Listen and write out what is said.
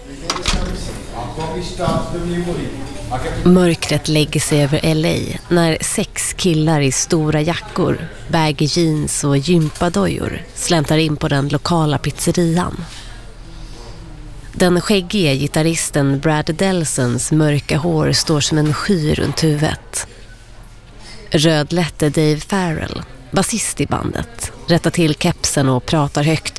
Mörkret lägger sig över LA när 6 killar i stora jackor, baggy jeans och gympadojor släntar in på den lokala pizzerian. Den skäggiga gitarristen Brad Delsons mörka hår står som en sky runt huvudet. Rödlätte Dave Farrell, basist i bandet, rättar till kepsen och pratar högt